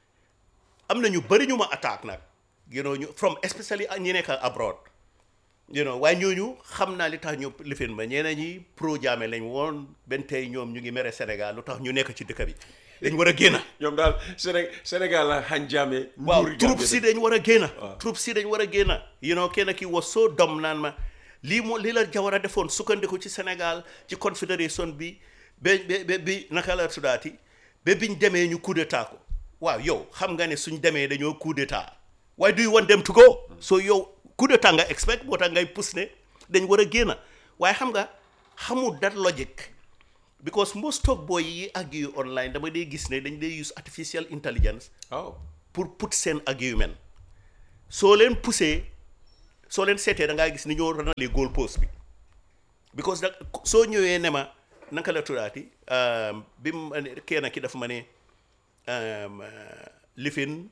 am na ñu bëri ñu ma attaque nag you know ñu from especially ñi nekk abroad you know waaye ñooñu xam naa li tax ñu lifin ma ñeneen ñi pro Jammeh lañ woon benn tey ñoom ñu ngi mere Sénégal lu tax ñu nekk ci dëkk bi dañ war a génn ñoom daal Séné Sénégal la xañ Jammeh waaw troupe si dañ war a génn troupe si dañ war a génn you know kenn ki was so dom naan ma lii moo lii la Jawara defoon sukkandiku ci Sénégal ci confédération bi ba ba bi naka la tuddaati ba biñ demee ñu coup d'état ko waaw yow xam nga ne suñ demee dañoo coup d'état why do you want them to go so yow coup d'état nga expect moo tax ngay pousse ne dañ war a génn waaye xam nga xamul that logic because most of boy yi argue online dama dee gis ne dañ dee use artificial intelligence oh pour put seen argument soo leen poussé soo leen seetee da ngaa gis ni ñoo ranalee goal post bi because da soo ñëwee ne ma naka la tuddaati bi mu kenn ki dafa ma ne lifin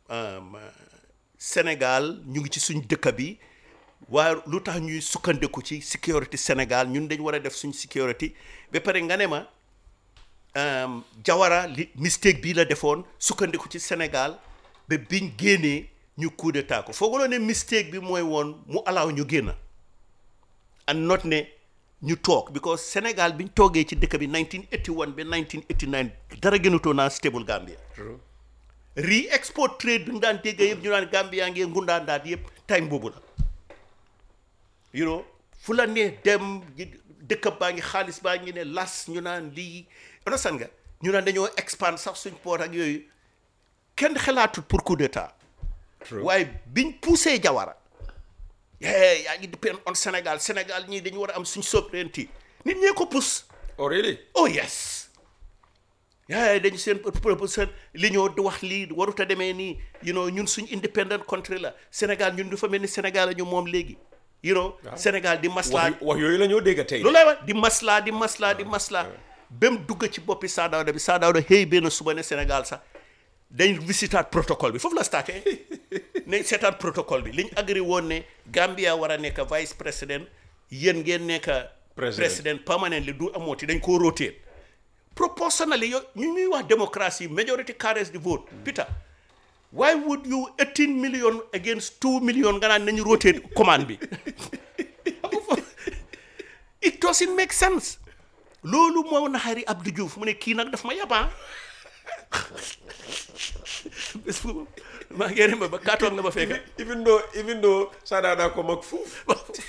Sénégal ñu ngi ci suñ dëkk bi waaye lu tax ñuy sukkandiku ci sécurité Sénégal ñun dañ war a def suñ sécurité ba pare nga ne ma Jawara li mistake bii la defoon sukkandiku ci Sénégal ba biñ génnee ñu coup d'état ko fooguloo ne mistake bi mooy woon mu alaaw ñu génn and not ne ñu toog because Sénégal biñ toogee ci dëkk bi nineteen eighty-one ba nineteen eighty-nine dara gënutoo naa stable Gambia re-export trade bi nga daan dégg yëpp ñu naan Gambia ngee ngundaandaat yëpp time boobu la you know fu la ne dem dëkk baa ngi xaalis baa ngi ne las ñu naan lii understand nga ñu naan dañoo expand sax suñ port ak yooyu kenn xalaatut pour coup d'état waaye biñ poussé Jawara yeah yaa ngi depend on Sénégal Sénégal ñii dañu war a am suñ souveraineté nit ñee ko pousse oh really oh yes yeah dañu seen proposition li ñoo di wax lii warut a demee nii you know ñun suñ independent country la Sénégal ñun dafa mel ni Sénégal la ñu moom léegi you know Sénégal di maslaa wax yooyu la ñoo dégg tey lu lay wax di maslaa di maslaa di maslaa ba mu dugg ci boppi Saa Dawda bi Saa Dawda xëy benn suba ne Sénégal sax dañ visitaat protocole bi foofu la starté nañ seetaat protocole bi liñ agri woon ne Gambia war a nekk vice président yéen ngeen nekk président permanent li du amooti dañ koo rotate proportionally yo ñu ñuy wax démocratie majority carries the vote Peter why would you eighteen million against two million nga naan nañu rotate commande bi it doesn't make sense loolu moo naxari Abdou Diouf mu ne kii nag daf ma yabaa bés bu maa ngi remember ba kaatoog la ma fekk even though even though Saa Dawda ko mag fuuf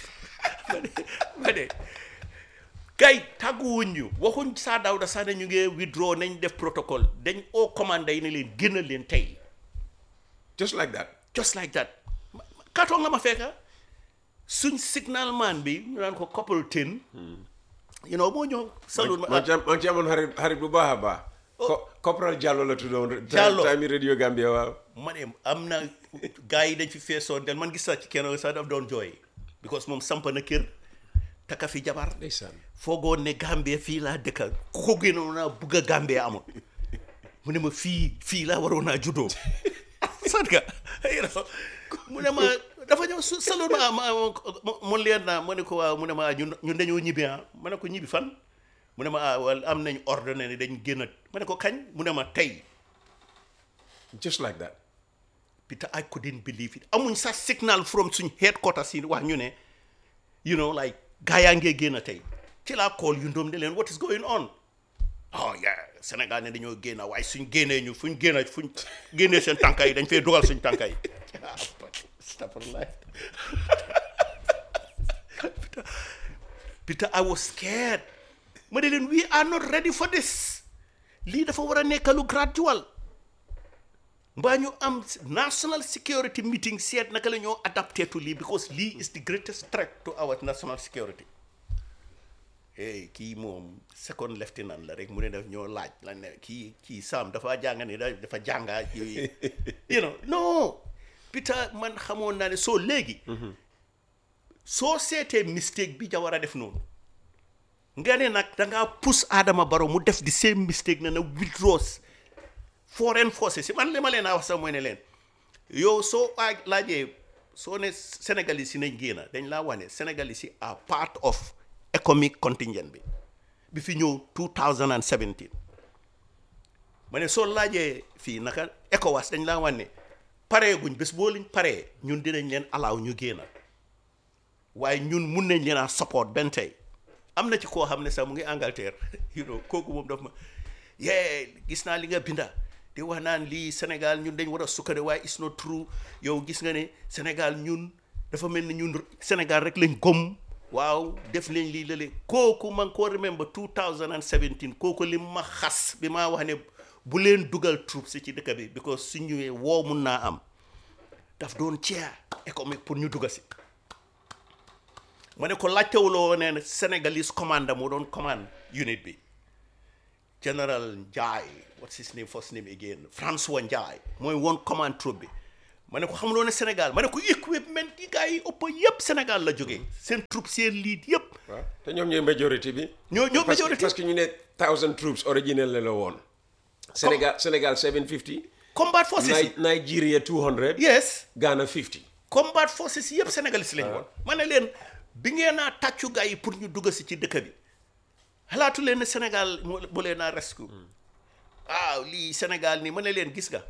ma de kay tàgguwuñ ñu waxuñ Saa Dawda sax ne ñu ngi withdraw nañ def protocole dañ oo commande yi ne leen génnal leen tey just like that just like that kaatoog la ma fekk suñ signal man bi ñu naan ko couple tin you know moo ñëw salud ma ma ci amoon xarit xarit bu baax a baax Corporal Diallo la tuddoon Diallo time Radio Gambia waaw ma ne am na gars yi dañ fi feesoon del man gis sax ci kenn sax daf doon jooy because moom samp na kër taka fi jabar ndeysaan foogoon ne Gambia fii laa dëkka ku ko génnoon naa bugg a Gambia amul mu ne ma fii fii laa waroon naa juddoo sant nga mu ne ma dafa ñëw salon ma ma mon leen naa ma ne ko waaw mu ne ma ñun ñun dañoo ñibbi ah ma ne ko ñibbi fan mu ne ma ah wala am nañ ordonné ne dañ génn ma ne ko kañ mu ne ma tey just like that Peter I couldn't believe it amuñ sax signal from suñ headquarters yi wax ñu ne you know like gaa yaa ngee génn tey ci laa call yu ndoom ne leen what is going on oh yeah Sénégal ne dañoo génn waaye suñ génnee ñu fuñ génn fuñ génnee seen tànka yi dañ fay dugal suñ tànka yi Peter, Peter I was scared ma ne leen we are not ready for this lii dafa war a nekk lu gradual mbaa ñu am national security meeting seet naka la ñoo adapté to lii because lii is the greatest threat to our national security hey kii moom second lieutenant la rek mu ne daf ñoo laaj la ne kii kii Sam dafa jàng ne dafa jàngaa yooyu you know no Peter man xamoon naa ne soo léegi soo seetee mistake bi Jawara def noonu nga ne nag dangaa pousse Adama Barrow mu def the same mistake na na withdraws foreign forces si man li ma leen a wax sax mooy ne leen yow soo laajee soo ne Sénégalais si nañ génn dañ laa wax ne Sénégalais si are part of economic contingent bi bi fi ñëw two thousand seventeen ma ne soo laajee fii naka ECOWAS dañ laa wax ne paree guñ bés boo liñ paree ñun dinañ leen alaaw ñu génn waaye ñun mun nañ leen a support benn tey am na ci koo xam ne sax mu ngi Angleterre you know kooku moom daf ma yee gis naa li nga binda di wax naan lii Sénégal ñun dañ war a sukkande waaye it's not true yow gis nga ne Sénégal ñun dafa mel ni ñun Sénégal rek lañ gom waaw def leen lii lële kooku man koo remember two thousand seventeen kooku li ma xas bi maa wax ne bu leen dugal troops ci dëkk bi because su ñëwee woo mun naa am daf doon ceer économique pour ñu dugga si ma ne ko laajtewuloo nee na Senegalese commande moo doon commande unit bi General Njie what's his name first name again François Njie mooy woon commande troop bi ma ne ko xamuloo ne Sénégal ma ne ko equipment yi gars yi ëpp yëpp Sénégal la jógee seen troop seen lead yëpp. waaw te ñoom ñooy majorité bi. ñoo ñoo majorité parce que ñu ne thousand troops original la la woon. Sénégal Sénégal seven fifty. combat forces yi Nigeria two hundred. yes Ghana fifty. combat forces yëpp Sénégal si lañ woon. ma ne leen bi ngeen a tàccu gars yi pour ñu dugg si ci dëkk bi xalaatu leen ne Sénégal mu leen a rescue. waaw lii Sénégal nii ma ne leen gis nga.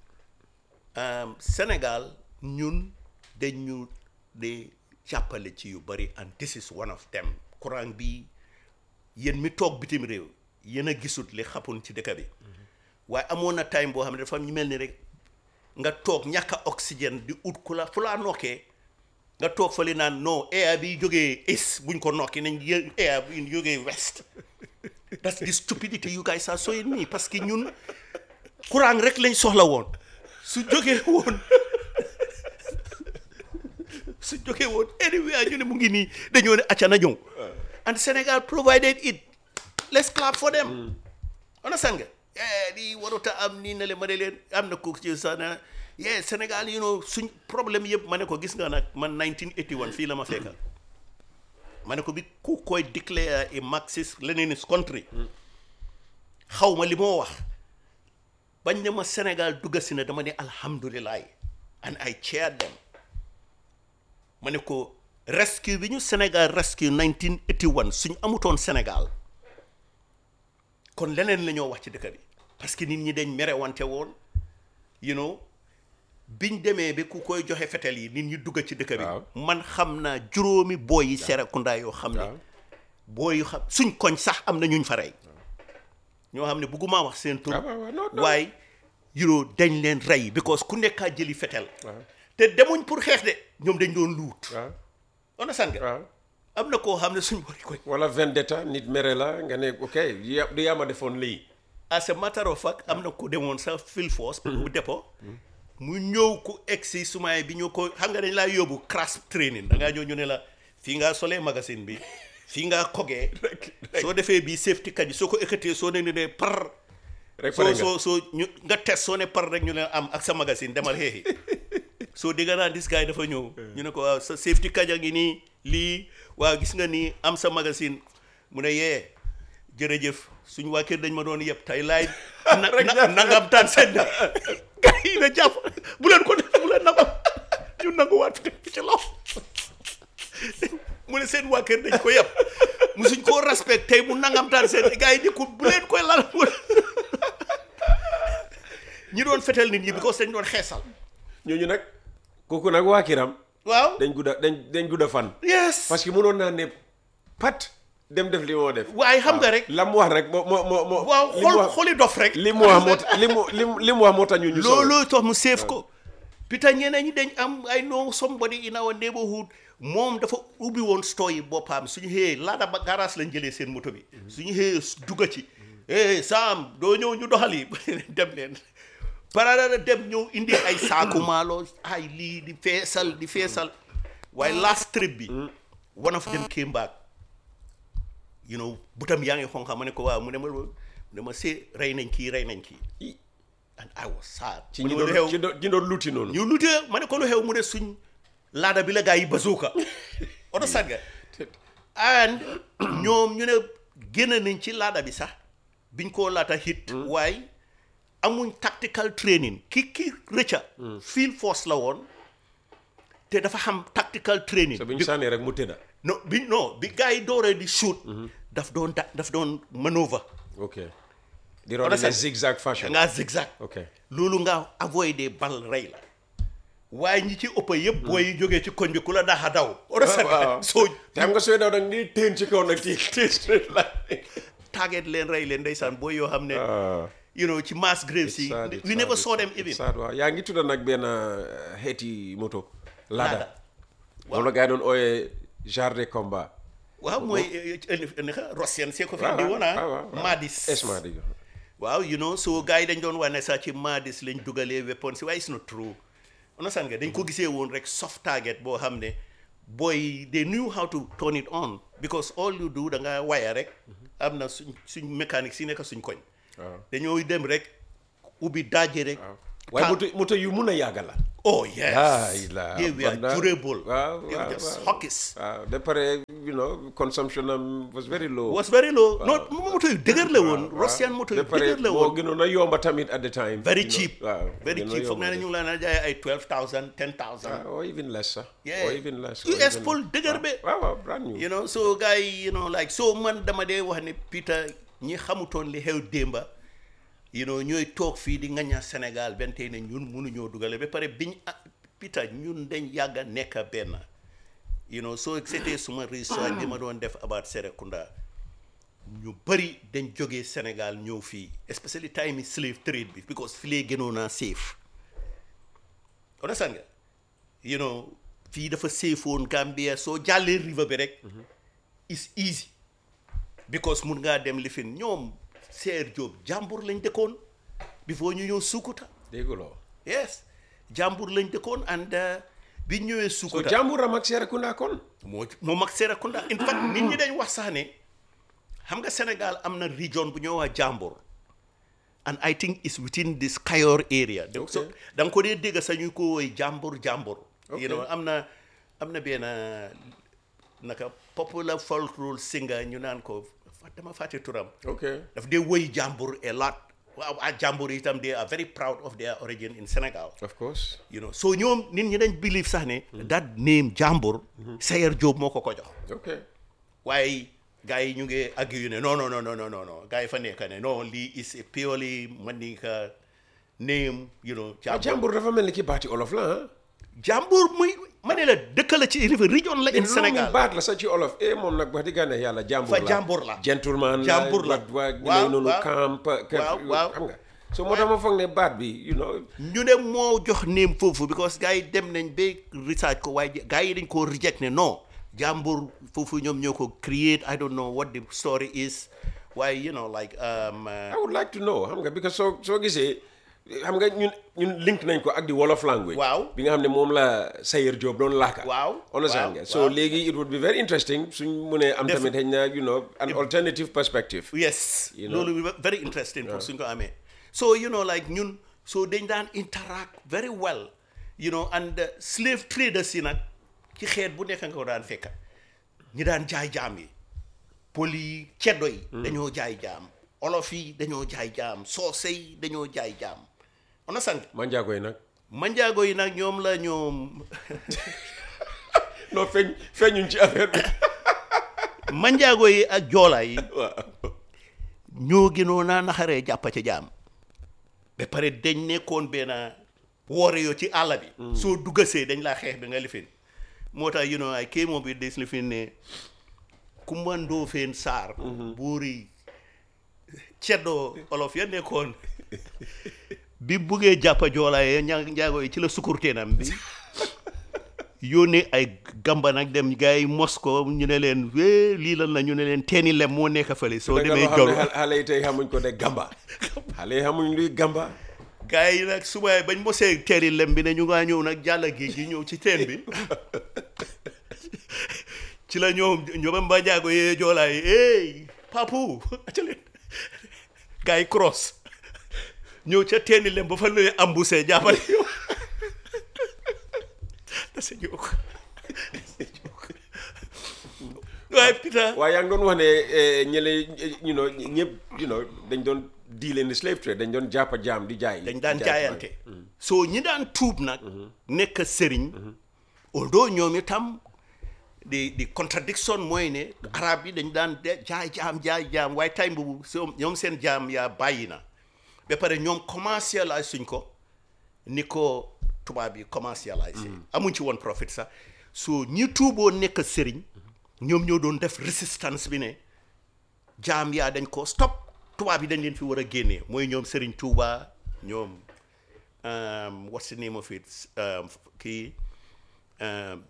Sénégal ñun dañu de jàppale ci yu bari and this is one of them courant bi yéen mi toog bitim réew yéen a gisut li xapoon ci dëkk bi waaye amoon na time boo xam ne dafa ñu mel ni rek nga toog ñàkk oxygène di ut ku la fu laa nokkee nga toog fa li naan non air bi jógee est buñ ko nokki nañ yë air bi jógee west that's the stupidity you guys are showing me parce que ñun courant rek lañ soxla woon su jógee woon su jógee woon anyway ñu ne mu ngi nii dañoo ne acca na ñëw and Senegal provided it let's clap for them understand nga eh di waruta am nii ne le ma ne leen am na ko ci sa na yeah Senegal you know suñ problème yëpp ma ne ko gis nga nag man nineteen eighty-one fii la ma fekka ma ne ko bi ku koy declare a Marxist Leninist country xaw ma li moo wax bañ ne ma Sénégal dugga si na dama ne alhamdulilah and I cheered them ma ne ko rescue bi ñu Sénégal rescue nineteen eighty-one suñu amutoon Sénégal kon leneen la ñoo wax ci dëkk bi parce que nit ñi dañ mere wante woon you know biñ demee ba ku koy joxe fetel yi nit ñi dugga ci dëkk bi man xam naa juróomi booy yi Serekunda yoo xam ne booy yu xam suñ koñ sax am na ñuñ fa rey ñoo xam ne bugguma wax seen tur waaye yuroo dañ leen rey because ku nekkaa jëli fetel te demuñ pour xeex de ñoom dañ doon luut on a sang am na koo xam ne suñ bori koy wala vendetta nit mere la nga ne ok du yaama defoon lii as a matter of fact am na ko demoon sa field force bu dépôt mu ñëw ku egsi sumaay bi ñu ko xam nga dañ laa yóbbu crash training da ngaa ñëw ñu ne la fii ngaa solee magazine bi fii ngaa kogee soo defee bii safety kat yi soo ko ekkatee soo ne ne par soo soo soo ñu nga test soo ne par rek ñu ne am ak sa magazine demal xeexi soo dégg naa dis gars yi dafa ñëw ñu ne ko waaw sa safety kat a ngi nii lii waaw gis nga nii am sa magazine mu ne yee jërëjëf suñu waa kër dañ ma doon yëpp tey laay na nangam taan seen gars yi na jàpp bu leen ko def bu leen nangam ñu nanguwaat fi ci law mu ne seen waa kër dañ ko yëpp mu suñ koo respect tey mu nangam taan seen gars yi di ko bu leen koy lal ñi doon fetel nit ñi because dañ doon xeesal ñooñu nag kooku nag waa kiram waaw dañ gudda dañ dañ gudda fan yes parce que mënoon naa ne pat dem def li moo def waaye xam nga rek la mu wax rek moo moo moo moo waaw xol xoli dof rek li mu wax moo li mu li mu wax moo tax ñu ñu loolu tax mu seef ko pita ñeneen ñi dañ am I know somebody in our neighborhood moom dafa ubbi woon store yi boppam suñu xëyee laada ba garage lañ jëlee seen moto bi suñu xëyee dugga ci eh Sam doo ñëw ñu doxali dem leen parada dem ñëw indi ay saaku maalo ay lii di feesal di feesal waaye last trip bi one of them came back you know butam yaa ngi xonqa ma ne ko waaw mu ne ma ne ma see rey nañ kii rey nañ kii and I was sad ci ñi doon ci doon luuti noonu ñu luuti ma ne ko lu xew mu ne suñ laada bi la gaa yi bazooka oto sagga and ñoom ñu ne génn nañ ci laada bi sax biñ koo laata hit waaye amuñ tactical training ki ki rëcca field force la woon te dafa xam tactical training so biñ sànnee rek mu tëdda non bi non bi gars yi dooree di shoot daf doon da daf doon manœuvre ok di roon nga zigzag fashion nga zigzag ok loolu nga avoider bal rey la waaye ñi ci ëpp yëpp booy yi jógee ci koñ bi ku la daaxa daw waaw soo te xam nga sooy daw nag ni teen ci kaw nag ci teen straight la target leen rey leen ndeysaan booy yoo xam ne you know ci mass graves yi we never saw them even waaw yaa ngi tudda nag benn xeeti moto laada moom la gars yi doon ooyee genre de combat. waaw mooy Russian see ko fi indi woon ah Madis es Madis waaw you know so gars yi dañ doon wane sax ci Madis lañ dugalee weapons waaye it's not true understand nga dañ ko gisee woon rek soft target boo xam ne boy they knew how to turn it on because all you do da nga waya rek am na suñ suñ mécanique si nekk suñ koñ dañoo dem rek ubbi daaje rek waaye moto moto yu mun a yàgg la. oh yes la they were durable. waaw they were just hawkish. waaw de pare you know consumption am was very low. was very low. no moto yu dëgër la woon. Russian moto yu dëgër la woon. moo gënoon a yomba tamit at the time. very cheap. waaw very cheap foog naa ne ñu ngi la na jaay ay twelve thousand ten thousand. or even less sax. yeah or even less. U S Pol dëgër be. waaw waaw brand new. you know so gars yi you know like so man dama dee wax ne Peter ñi xamutoon li xew démba. you know ñooy toog fii di ngaña Sénégal benn tey ne ñun mënuñoo dugale ba pare biñ Peter ñun dañ yàgg a nekk benn you know so c'était suma research bi ma doon def about Serekunda ñu bëri dañ jógee Sénégal ñëw fii especially time slave trade bi because fi lee gënoon a safe understand nga you know fii dafa safe woon Gambia soo jàllee river bi rek is easy because mun ngaa dem lifin ñoom Seer Job jàmbur lañ dëkkoon before ñu ñëw Sukuta. dégguloo. yes jàmbur lañ dëkkoon and bi ñëwee Sukuta. so jàmbur am ak Serekunda kon. moo moom ak Serekunda in fact nit ñi dañ wax sax ne xam nga Sénégal am na region bu ñëw waa jàmbur and I think it's within this Kayor area. donc so da nga ko dee dégg sax ñu ko woy jàmbur jàmbur. you know am na am na benn naka popular folklore singer ñu naan ko. dama fàtte turam. ok daf dee woy jàmbur a lot. waaw ah jàmbur itam they are very proud of their origin in Senegal. of course. you know so ñoom nit ñi dañ believe sax ne. that name jàmbur. Sayer Job moo ko ko jox. ok waaye gars yi ñu ngi agg yu ne non non non non non gars yi fa nekk ne non lii is a purely Mandinka name you know. jàmbur dafa mel ni ki baati olof la ah. jàmbur muy ma ne la dëkk la ci river region la in Sénégal baat la sa ci olof eh moom nag wax dëgg yàlla jàmbur la fa jàmbur la gentleman la jàmbur la waaw noonu camp waaw waaw xam nga so moo tax ma foog ne baat bi you know ñu ne moo jox name foofu because gars yi dem nañ ba research ko waaye gars yi dañ koo reject ne non jàmbur foofu ñoom ñoo ko create I don't know what the story is waaye you know like um, uh, I would like to know xam nga because soo soo gisee xam nga ñun ñun link nañ ko ak di wolof language. waaw bi nga xam ne moom la Sayer Job doon laaka. waaw understand nga so léegi it would be very interesting suñ mënee am tamit xëy na you know an alternative perspective. yes loolu very interesting pour suñ ko amee. so you know like ñun so dañ daan interact very well you know and slave traders yi nag ci xeet bu nekk nga ko daan fekk ñi daan jaay jaam yi poli yi ceddo yi dañoo jaay jaam olof yi dañoo jaay jaam soose yi dañoo jaay jaam on a sant manjaago yi nag manjaago yi nag ñoom la ñoom non feeñ feeñuñ ci affaire bi manjaago yi ak joola yi ñoo gënoon naa naxaree jàppa ca jaam ba pare dañ nekkoon benn woore yoo ci àll bi soo duggasee dañ laa xeex bi nga lifin moo tax you know I came up with this lifin ne Kumba Ndoofeen Saar buuri ceddo olof ya nekkoon bi buggee jàppa joolaaye ña njaago yi ci la sukurteenam bi yónnee ay gamba nag dem gars yi mos ko ñu ne leen wee lii lan la ñu ne leen teeni lem moo nekk fële soo demee jol xale yi tey xamuñ ko de gamba xale yi xamuñ luy gamba gars yi nag suba bañ mosee teeni lem bi ne ñu ngaa ñëw nag jàlla géej gi ñëw ci teen bi ci la ñoom ñoom mba njaago yee joolaay ey papu ca leen gars yi cross ñëw ca teeni lem ba fa lay emboussé jàppale yow that's a joke waaye Peter waaye yaa ngi doon wax ne ñële you know ñëpp you know dañ doon deal in the slave trade dañ doon jàppa jaam di jaay dañ daan jaayante so ñi daan tuub nag nekk sëriñ although ñoom itam di di contradiction mooy ne arab yi dañ daan jaay jaam jaay jaam waaye time boobu so ñoom seen jaam yaa bàyyi na ba pare ñoom commercialise suñ ko ni ko tubaab yi commercialise amuñ ci woon profit sax so ñi tuuboo nekk sëriñ ñoom ñoo doon def résistance bi ne jaam yaa dañ ko stop tubaab yi dañ leen fi war a génnee mooy ñoom sëriñ Tuuba ñoom what's the name of it kii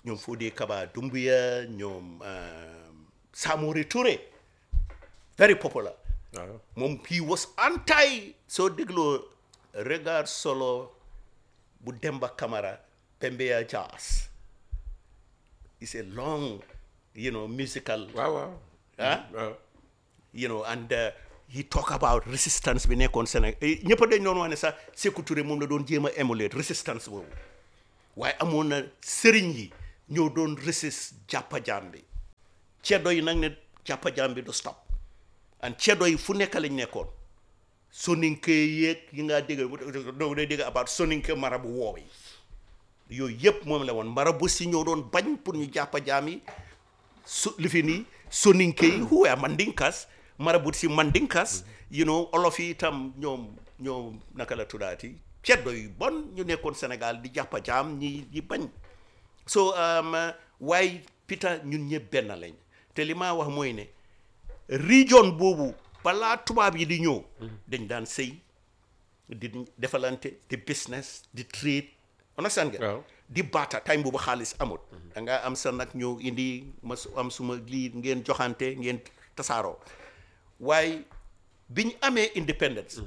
ñoom Fodé Kaba Doumbouya ñoom Samori Touré very popular moom he was anti soo dégloo regard solo bu Demba Camara Pembeya Jazz it's a long you know musical wow wow huh? wow. you know and uh, he talk about resistance bi nekkoon Sénégal ñëpp dañ doon wax ne sax Sékou Touré moom la doon jéem a émuler resistance boobu waaye amoon na sëriñ yi ñoo doon resist jàppa jaam bi ceddo yi nag ne jàppa jaam bi du stop and ceddo yi fu nekk lañ nekkoon soninke yeeg yi nga dégg doo day dégg about soninke marabu woow yi yooyu yëpp moom la woon marabu si ñoo doon bañ pour ñu jàppa jaam yi su li fi nii soninke yi who are mandinkas marabu si mandinkas you know olof yi itam ñoom ñoom naka la tuddaati ceddo yu bon ñu nekkoon Sénégal di jàppa jaam ñi ñi bañ so waaye Peter ñun ñëpp benn lañ te li ma wax mooy ne région boobu balaa tubaab yi di ñëw dañ daan sëy di defalante di business di trade understand nga di baata time boobu xaalis amut da nga am sa nag ñëw indi ma am suma lii ngeen joxante ngeen tasaaroo waaye biñ amee independence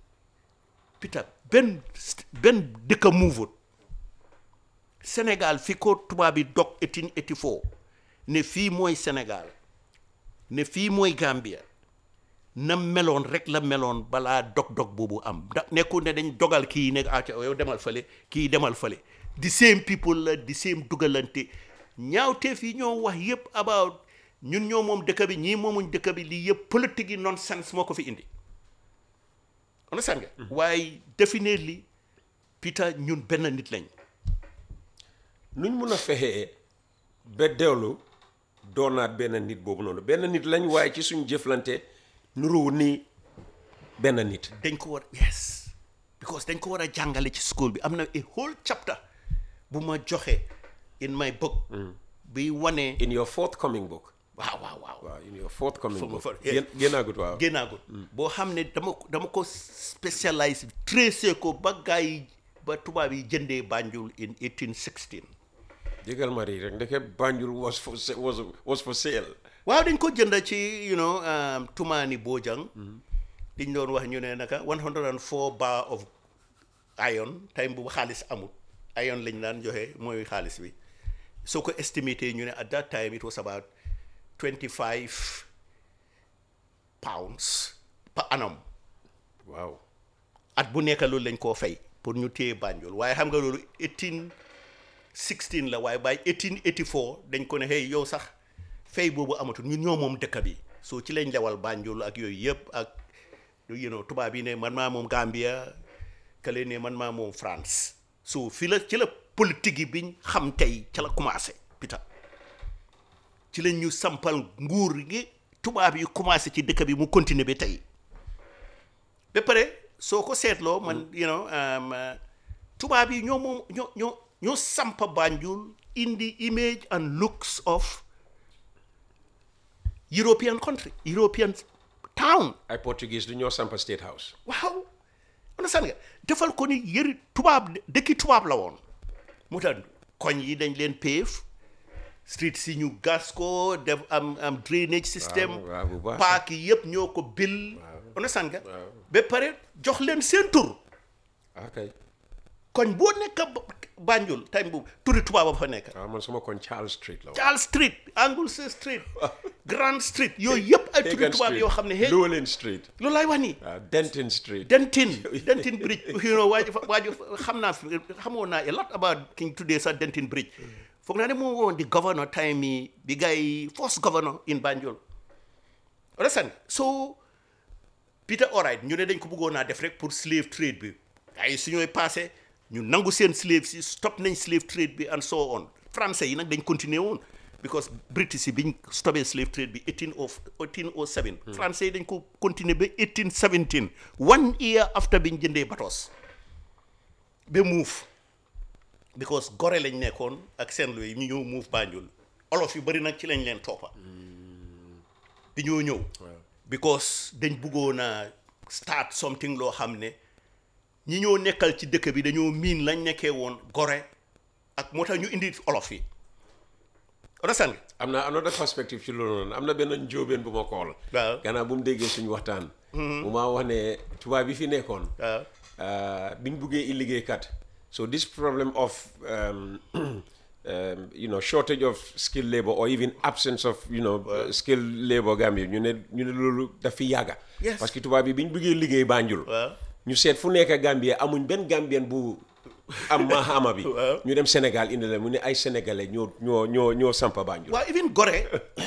Peter benn benn dëkk muuvut Sénégal fi ko tubaab yi dog eighteen eighty-four ne fii mooy Sénégal ne fii mooy Gambia na meloon rek la meloon balaa dog-dog boobu am da nekkul ne dañ dogal kii ne ah yow demal fële kii demal fële the same people la the same dugalante ñaawteef yi ñoo wax yëpp about ñun ñoo moom dëkk bi ñii moomuñ dëkk bi lii yëpp politique yi nonsense moo ko fi indi understand nga waaye definitely Peter ñun benn nit lañ nuñ mun a fexee ba deewlu doonaat benn nit boobu noonu benn nit lañ waaye ci suñ jëflante nuru ni benn nit dañ ko war yes because dañ ko war a jàngale ci school bi am na a whole chapter bu ma joxe in my book bi wane in your forthcoming book waaw waaw waaw waaw in your forthcoming book génn génnaagut waaw génnaagut boo xam ne dama dama ko spécialise tracé ko ba gars yi ba tubaab yi jëndee Banjul in eighteen sixteen jégal ma rii rek ndeke Banjul was for was was for sale waaw dañ ko jënd ci you know Tumaani Bojang diñ doon wax ñu ne naka one hundred and four bar of iron time bu xaalis amul iron lañ daan joxe mooy xaalis bi soo ko estimé ñu ne at that time it was about twenty-five pounds per annum waaw at bu nekk loolu lañ koo fay pour ñu téye Banjul waaye xam nga loolu eighteen sixteen la waaye by eighteen eighty-four dañ ko ne hey yow sax fay boobu amatul ñun ñoo moom dëkk bi soo ci lañ lewal Banjul ak yooyu yëpp ak you know tubaab yi ne man maa moom Gambia kale ne man maa moom France so fi la ci la politique yi biñ xam tey ca la commencé Peter ci lañ ñu sampal nguur gi tubaab yi commencé ci dëkk bi mu continuer ba tey ba pare soo ko seetloo man you know tubaab yi ñoo moom ñoo ñoo ñoo sampa Banjul in the image and looks of European country European town ay Portuguese du ñoo sampa State House waaw understand nga defal ko ni yëri tubaab dëkki tubaab la woon mu tax koñ yi dañ leen pave street si ñu gas ko def am am drainage system paak yi yëpp ñoo ko bil understand nga ba pare jox leen seen tur okay koñ boo nekk Banjul time bu turi tubaab ba fa nekk waaw man sama koñ Charles Street la Charles Street Anglesey Street Grand Street yooyu yëpp ay turi tubaab yoo xam ne hey Llewellyn Street loolu laay wax nii Denton Street Denton Denton Bridge you know waaju waaju xam naa xamoon naa a lot about ki ñu tuddee sax Denton Bridge foog naa ne moo woon di governor time yi bi gars yi first governor in Banjul understand so Peter alright ñu ne dañ ko bëggoon naa def rek pour slave trade bi ay su ñooy passé ñu nangu seen slave si stop nañ slave trade bi and so on français yi nag dañ continuer woon because British yi biñ stopé slave trade bi eighteen oh seven français yi dañ ko continuer ba eighteen seventeen one year after biñ jëndee batos ba move because Gorée lañ nekkoon ak Saint-Louis yi ñu ñëw move Banjul olof yu bari nag ci lañ leen toppa bi ñoo ñëw because dañ bëggoon a start something loo xam ne ñi ñoo nekkal ci dëkk bi dañoo miin lañ nekkee woon Gorée ak moo tax ñu indi olof yi understand am na another perspective ci loolu noonu am na benn njóobeen bu ma kool waaw gannaaw bu mu déggee suñu waxtaan mu maa wax ne tubaab bi fi nekkoon waaw biñ buggee i liggéeykat so this problem of um, um, you know shortage of skilled labor or even absence of you know uh, skilled labor Gambia ñu ne ñu ne loolu daf fi yàgga parce que tubaab bi biñ buggee liggéey Banjul ñu seet fu nekk Gambia amuñ benn Gambien bu am mahama bi ñu dem Sénégal indi la mu ne ay sénégalais ñoo ñoo ñoo ñoo sampa Banjul waaw even Gorée